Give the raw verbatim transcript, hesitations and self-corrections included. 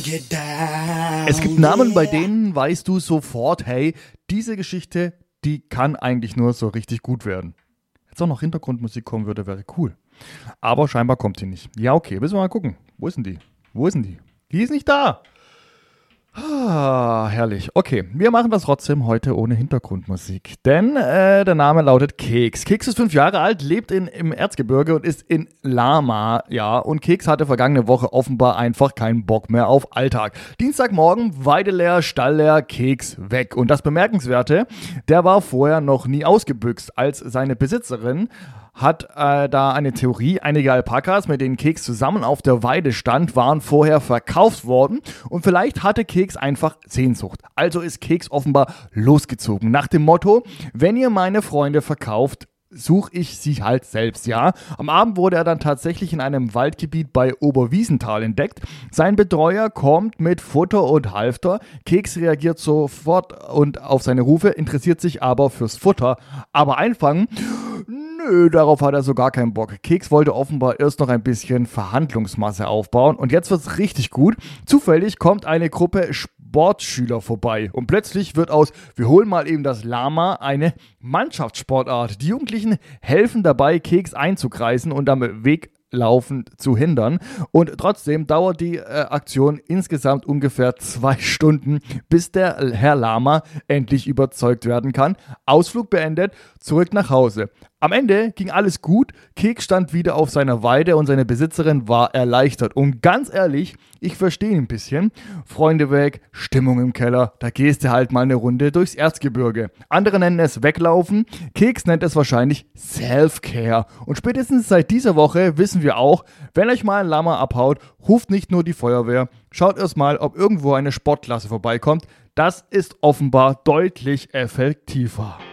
Get down, Es gibt Namen, yeah. bei denen weißt du sofort, hey, diese Geschichte, die kann eigentlich nur so richtig gut werden. Jetzt auch noch Hintergrundmusik kommen würde, wäre cool. Aber scheinbar kommt sie nicht. Ja, okay, müssen wir mal gucken. Wo ist denn die? Wo ist denn die? Die ist nicht da. Ah, herrlich. Okay, wir machen das trotzdem heute ohne Hintergrundmusik. Denn äh, der Name lautet Keks. Keks ist fünf Jahre alt, lebt in, im Erzgebirge und ist in Lama. Ja, und Keks hatte vergangene Woche offenbar einfach keinen Bock mehr auf Alltag. Dienstagmorgen, Weide leer, Stall leer, Keks weg. Und das Bemerkenswerte, der war vorher noch nie ausgebüxt, als seine Besitzerin hat äh, da eine Theorie. Einige Alpakas, mit denen Keks zusammen auf der Weide stand, waren vorher verkauft worden und vielleicht hatte Keks einfach Sehnsucht. Also ist Keks offenbar losgezogen. Nach dem Motto, wenn ihr meine Freunde verkauft, suche ich sie halt selbst, ja. Am Abend wurde er dann tatsächlich in einem Waldgebiet bei Oberwiesenthal entdeckt. Sein Betreuer kommt mit Futter und Halfter. Keks reagiert sofort und auf seine Rufe, interessiert sich aber fürs Futter. Aber einfangen, nö, darauf hat er so gar keinen Bock. Keks wollte offenbar erst noch ein bisschen Verhandlungsmasse aufbauen und jetzt wird's richtig gut. Zufällig kommt eine Gruppe Sportschüler vorbei und plötzlich wird aus, wir holen mal eben das Lama, eine Mannschaftssportart. Die Jugendlichen helfen dabei, Keks einzukreisen und am Weglaufen zu hindern. Und trotzdem dauert die äh, Aktion insgesamt ungefähr zwei Stunden, bis der Herr Lama endlich überzeugt werden kann. Ausflug beendet, zurück nach Hause. Am Ende ging alles gut, Keks stand wieder auf seiner Weide und seine Besitzerin war erleichtert. Und ganz ehrlich, ich verstehe ihn ein bisschen. Freunde weg, Stimmung im Keller, da gehst du halt mal eine Runde durchs Erzgebirge. Andere nennen es Weglaufen, Keks nennt es wahrscheinlich Self-Care. Und spätestens seit dieser Woche wissen wir auch, wenn euch mal ein Lama abhaut, ruft nicht nur die Feuerwehr, schaut erst mal, ob irgendwo eine Sportklasse vorbeikommt. Das ist offenbar deutlich effektiver.